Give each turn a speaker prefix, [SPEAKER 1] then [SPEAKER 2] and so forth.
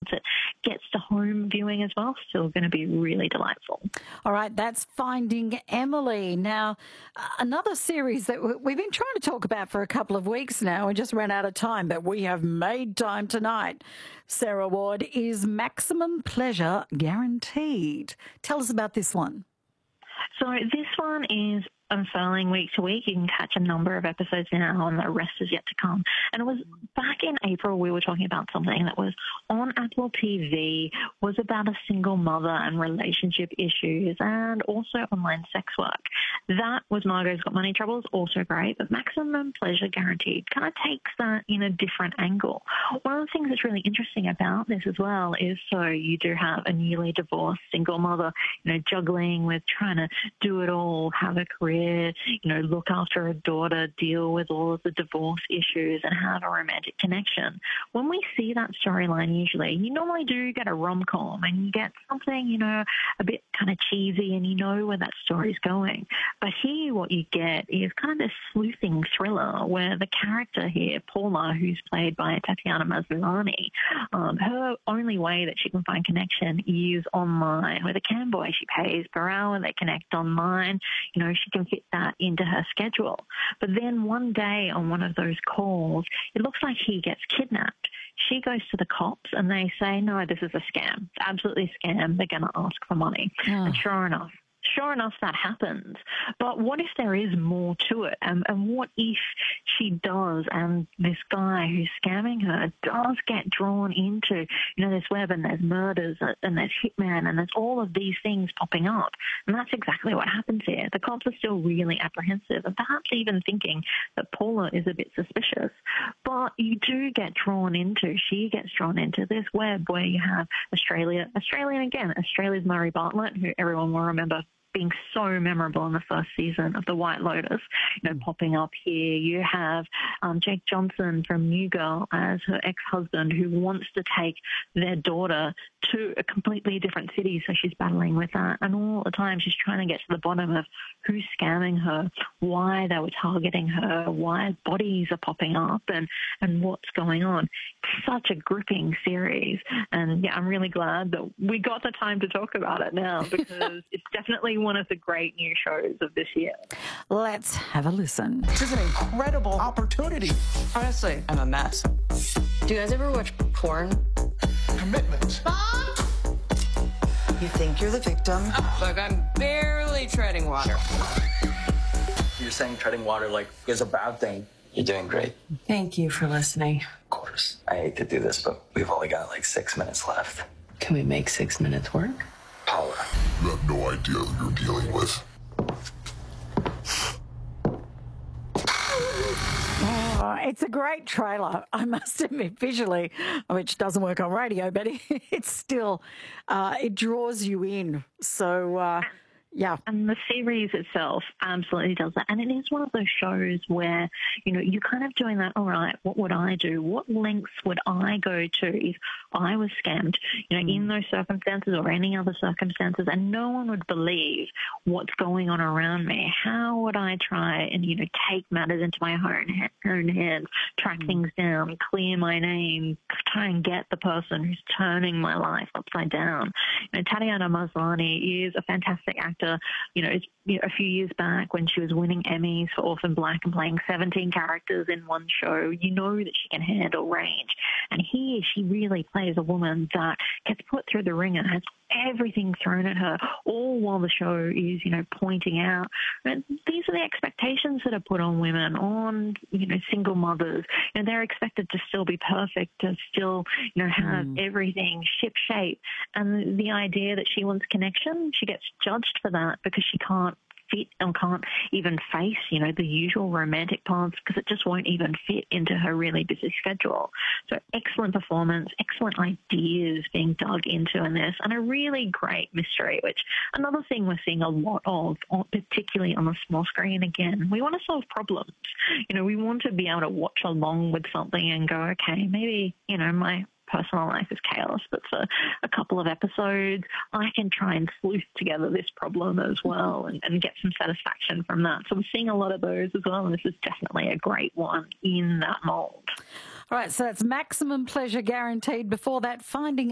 [SPEAKER 1] it gets to home viewing as well, still going to be really delightful.
[SPEAKER 2] All right, that's Finding Emily. Now, another series that we've been trying to talk about for a couple of weeks now and just ran out of time, but we have made time tonight, Sarah Ward, is Maximum Pleasure Guaranteed. Tell us about this one.
[SPEAKER 1] So this one is unfurling week to week. You can catch a number of episodes now, and the rest is yet to come. And it was back in April, we were talking about something that was on Apple TV, was about a single mother and relationship issues, and also online sex work. That was Margot's Got Money Troubles, also great, but Maximum Pleasure Guaranteed kind of takes that in a different angle. One of the things that's really interesting about this as well is, so you do have a newly divorced single mother, juggling with trying to do it all, have a career, look after a daughter, deal with all of the divorce issues, and have a romantic connection. When we see that storyline, usually, you normally do get a rom-com, and you get something, a bit kind of cheesy, and you know where that story's going. But here, what you get is kind of this sleuthing thriller where the character here, Paula, who's played by Tatiana Maslany, her only way that she can find connection is online with a cam boy. She pays per hour, they connect online, she can fit that into her schedule. But then one day on one of those calls, it looks like he gets kidnapped. She goes to the cops and they say, no, this is a scam. It's absolutely a scam. They're going to ask for money. Oh. And sure enough, that happens. But what if there is more to it? And what if she does, and this guy who's scamming her does get drawn into, this web, and there's murders, and there's hitman, and there's all of these things popping up. And that's exactly what happens here. The cops are still really apprehensive, and perhaps even thinking that Paula is a bit suspicious. But you do get she gets drawn into this web where you have Australia's Murray Bartlett, who everyone will remember being so memorable in the first season of The White Lotus, popping up here. You have Jake Johnson from New Girl as her ex-husband, who wants to take their daughter to a completely different city, so she's battling with that. And all the time she's trying to get to the bottom of who's scamming her, why they were targeting her, why bodies are popping up, and what's going on. It's such a gripping series. And yeah, I'm really glad that we got the time to talk about it now, because it's definitely one of the great new shows of this year.
[SPEAKER 2] Let's have a listen.
[SPEAKER 3] This is an incredible opportunity.
[SPEAKER 4] Honestly, I'm a mess. Do you guys ever watch porn?
[SPEAKER 3] Commitment.
[SPEAKER 4] Mom?
[SPEAKER 5] You think you're the victim?
[SPEAKER 4] Look, I'm barely treading water.
[SPEAKER 6] You're saying treading water is a bad thing. You're doing great.
[SPEAKER 4] Thank you for listening.
[SPEAKER 6] Of course. I hate to do this, but we've only got 6 minutes left.
[SPEAKER 4] Can we make 6 minutes work?
[SPEAKER 6] Paula.
[SPEAKER 7] You have no idea who you're dealing with.
[SPEAKER 2] It's a great trailer, I must admit, visually, which doesn't work on radio, but it's still, it draws you in. So, yeah.
[SPEAKER 1] And the series itself absolutely does that. And it is one of those shows where, you're kind of doing that, all right, what would I do? What lengths would I go to if I was scammed, in those circumstances or any other circumstances, and no one would believe what's going on around me? How would I try and, take matters into my own hands, track things down, clear my name, try and get the person who's turning my life upside down? Tatiana Maslany is a fantastic actor. A few years back when she was winning Emmys for Orphan Black and playing 17 characters in one show, you know that she can handle range. And here she really plays a woman that gets put through the ringer, has everything thrown at her, all while the show is, pointing out that these are the expectations that are put on women, on, single mothers. They're expected to still be perfect, to still, have everything ship-shape. And the idea that she wants connection, she gets judged for that because she can't fit and can't even face, the usual romantic paths because it just won't even fit into her really busy schedule. So excellent performance, excellent ideas being dug into in this, and a really great mystery, which another thing we're seeing a lot of, particularly on the small screen. Again, we want to solve problems. We want to be able to watch along with something and go, okay, maybe, my personal life is chaos, but for a couple of episodes, I can try and sleuth together this problem as well and get some satisfaction from that. So I'm seeing a lot of those as well, and this is definitely a great one in that mold.
[SPEAKER 2] All right, so that's Maximum Pleasure Guaranteed. Before that, Finding